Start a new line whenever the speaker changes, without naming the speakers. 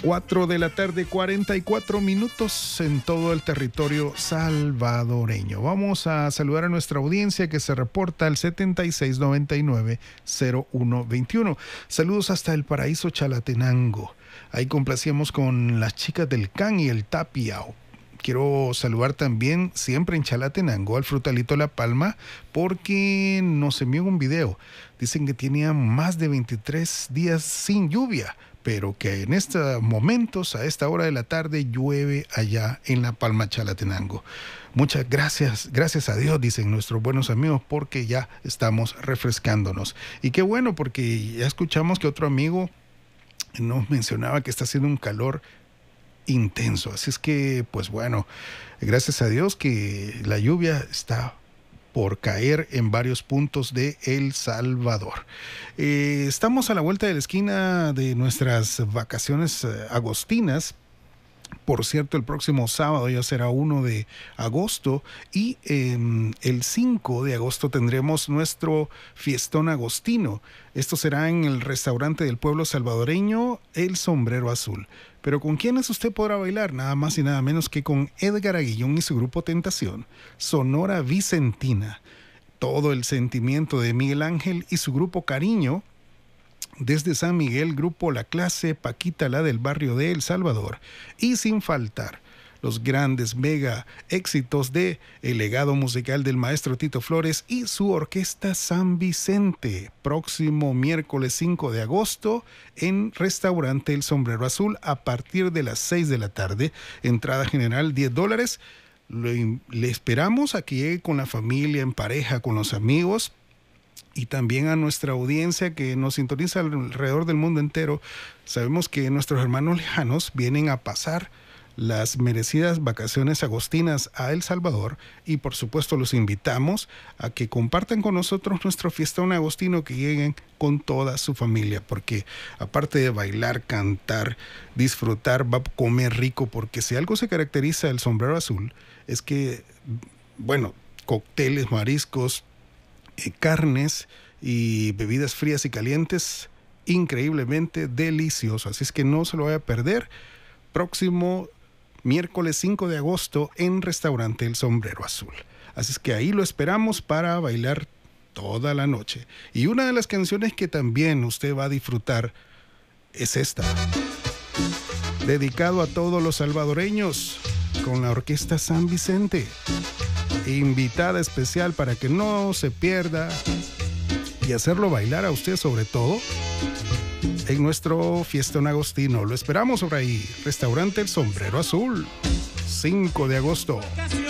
4 de la tarde, 44 minutos en todo el territorio salvadoreño. Vamos a saludar a nuestra audiencia que se reporta al 7699-0121. Saludos hasta el paraíso Chalatenango. Ahí complacíamos con las chicas del Can y el Tapiao. Quiero saludar también, siempre en Chalatenango, al Frutalito La Palma, porque nos envió un video. Dicen que tenía más de 23 días sin lluvia, pero que en estos momentos, a esta hora de la tarde, llueve allá en La Palma, Chalatenango. Muchas gracias, gracias a Dios, dicen nuestros buenos amigos, porque ya estamos refrescándonos. Y qué bueno, porque ya escuchamos que otro amigo nos mencionaba que está haciendo un calor intenso. Así es que, pues bueno, gracias a Dios que la lluvia está por caer en varios puntos de El Salvador. Estamos a la vuelta de la esquina de nuestras vacaciones agostinas. Por cierto, el próximo sábado ya será 1 de agosto y el 5 de agosto tendremos nuestro fiestón agostino. Esto será en el restaurante del pueblo salvadoreño El Sombrero Azul. Pero ¿con quiénes usted podrá bailar? Nada más y nada menos que con Edgar Aguillón y su grupo Tentación, Sonora Vicentina, todo el sentimiento de Miguel Ángel y su grupo Cariño, desde San Miguel, grupo La Clase, Paquita la del barrio de El Salvador, y sin faltar los grandes mega éxitos de el legado musical del maestro Tito Flores y su orquesta San Vicente, próximo miércoles 5 de agosto en restaurante El Sombrero Azul a partir de las 6 de la tarde, entrada general $10. Le esperamos a que llegue con la familia, en pareja, con los amigos, y también a nuestra audiencia que nos sintoniza alrededor del mundo entero. Sabemos que nuestros hermanos lejanos vienen a pasar las merecidas vacaciones agostinas a El Salvador y por supuesto los invitamos a que compartan con nosotros nuestro fiestón agostino, que lleguen con toda su familia, porque aparte de bailar, cantar, disfrutar, va a comer rico, porque si algo se caracteriza del Sombrero Azul es que, bueno, cócteles, mariscos, carnes y bebidas frías y calientes increíblemente deliciosos. Así es que no se lo vaya a perder. Próximo miércoles 5 de agosto en restaurante El Sombrero Azul. Así es que ahí lo esperamos para bailar toda la noche. Y una de las canciones que también usted va a disfrutar es esta, dedicado a todos los salvadoreños, con la orquesta San Vicente, invitada especial para que no se pierda y hacerlo bailar a usted sobre todo en nuestro fiestón agostino. Lo esperamos por ahí, restaurante El Sombrero Azul, 5 de agosto.